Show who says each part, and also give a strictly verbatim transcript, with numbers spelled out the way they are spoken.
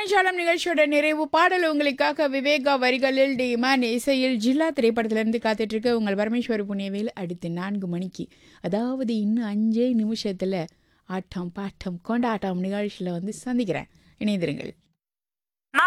Speaker 1: வர்ணஜாலம் நிகழ்ச்சியோட நிறைவு பாடல் உங்களுக்காக விவேகா வரிகளில் டி இமான் இசையில் ஜில்லா திரைப்படத்திலிருந்து காத்துட்டு இருக்கு உங்கள் பரமேஸ்வரி புண்ணியவேல் அடுத்து நான்கு மணிக்கு, அதாவது இன்னும் அஞ்சே நிமிஷத்தில் ஆட்டம் பாட்டம் கொண்டாட்டம் நிகழ்ச்சியில் வந்து சந்திக்கிறேன். இணைந்திருங்கள்.